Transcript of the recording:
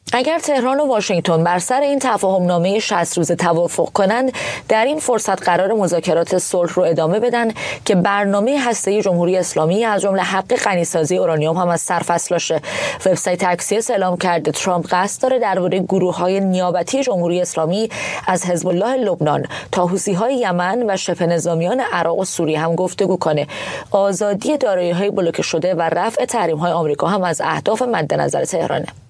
اگر تهران و واشنگتن بر سر این تفاهم‌نامه 60 روزه توافق کنند، در این فرصت قرار مذاکرات صلح رو ادامه بدن که برنامه هسته‌ای جمهوری اسلامی از جمله حق غنیسازی اورانیوم هم از سر فصل. وبسایت اکسیوس اعلام کرده ترامپ قصد داره درباره گروه‌های نیابتی جمهوری اسلامی از حزب الله لبنان تا حوثی‌های یمن و شبه نظامیان عراق و سوریه هم گفتگو کنه. آزادی دارایی‌های بلوکه شده و رفع تحریم‌های آمریکا هم از اهداف مد نظر تهرانه.